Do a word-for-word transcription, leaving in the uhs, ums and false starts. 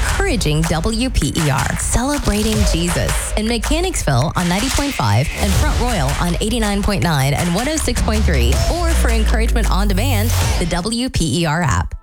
encouraging W P E R, celebrating Jesus in Mechanicsville on ninety point five and Front Royal on eighty-nine point nine and one oh six point three. Or for encouragement on demand, the W P E R app.